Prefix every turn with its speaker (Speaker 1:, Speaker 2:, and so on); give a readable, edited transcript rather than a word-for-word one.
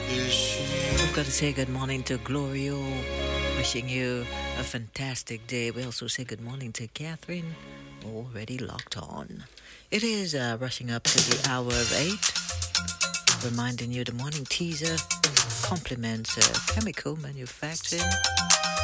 Speaker 1: We've got to say good morning to Glorio, wishing you a fantastic day. We also say good morning to Catherine, already locked on. It is rushing up to the hour of 8, reminding you the morning teaser compliments chemical manufacturing